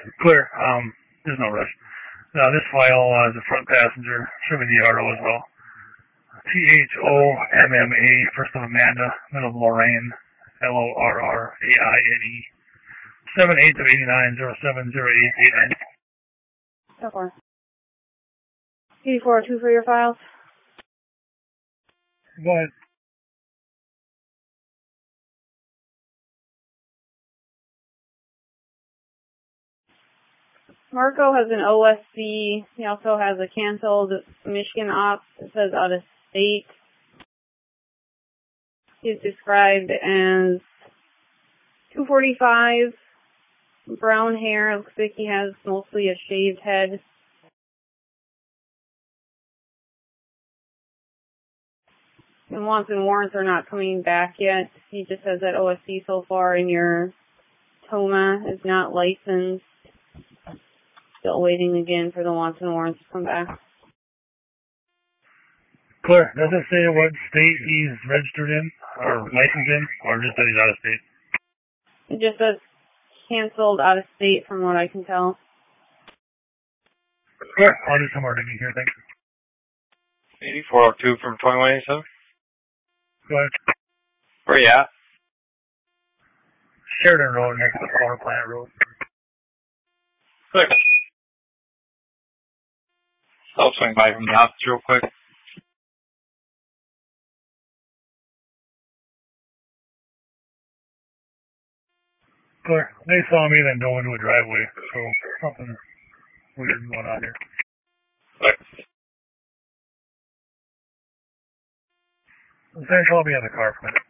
Clear. There's no rush. This file is a front passenger. Show me the RO as well. THOMMA, first of Amanda, middle of Lorraine, LORRAINE, 7/8 of 89070889. So far. 8402 for your files. Go ahead. Marco has an OSC. He also has a canceled Michigan ops. It says out of state. He's described as 245, brown hair. Looks like he has mostly a shaved head. And wants and warrants are not coming back yet. He just has that OSC so far, and your Toma is not licensed. Still waiting again for the wants and warrants to come back. Clear. Does it say what state he's registered in, or licensed in, or just that he's out of state? It just says canceled out of state from what I can tell. Clear. I'll do some more digging here, thanks. 8402 from 2187. Go ahead. Where you at? Sheridan Road next to Power Plant Road. Clear. I'll swing by from the office real quick. Clear. They saw me then go into a driveway, so something weird going on here. Clear. Thanks, I'll be in the car for a minute.